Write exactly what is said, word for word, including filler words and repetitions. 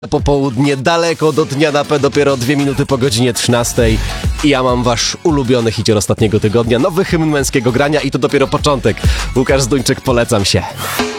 Popołudnie, daleko do dnia na P, dopiero dwie minuty po godzinie trzynastej i ja mam wasz ulubiony hicior ostatniego tygodnia, nowy hymn męskiego grania i to dopiero początek. Łukasz Zduńczyk, polecam się.